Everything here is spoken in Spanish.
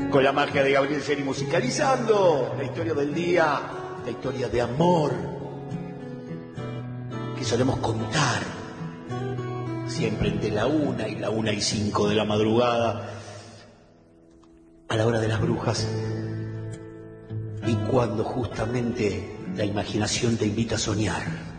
con la magia de Gabriel Seri musicalizando la historia del día, la historia de amor que solemos contar siempre entre la 1 y la 1:05 de la madrugada, a la hora de las brujas, y cuando justamente la imaginación te invita a soñar.